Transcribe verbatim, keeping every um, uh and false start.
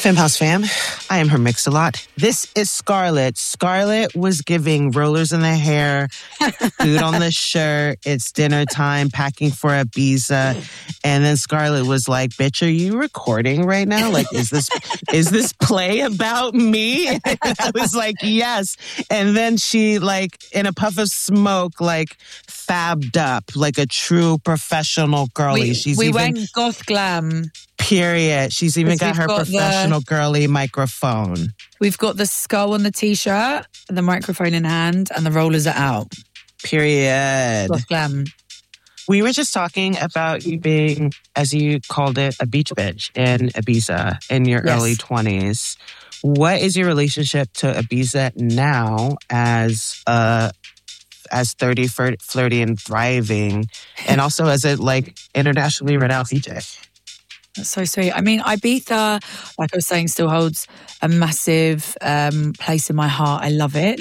Fem House fam, I am her Mix-a-Lot. This is Scarlett. Scarlett was giving rollers in the hair, food on the shirt. It's dinner time, packing for Ibiza. And then Scarlett was like, bitch, are you recording right now? Like, is this is this play about me? And I was like, yes. And then she, like, in a puff of smoke, like, fabbed up like a true professional girly. We, She's we even, went goth glam. Period. She's even got her got professional the, girly microphone. We've got the skull on the t-shirt, the microphone in hand, and the rollers are out. Period. Goth glam. We were just talking about you being, as you called it, a beach bitch in Ibiza in your Yes. early twenties. What is your relationship to Ibiza now as a as thirty, flirty, and thriving, and also as a like internationally renowned D J? That's so sweet. I mean, Ibiza, like I was saying, still holds a massive um, place in my heart. I love it.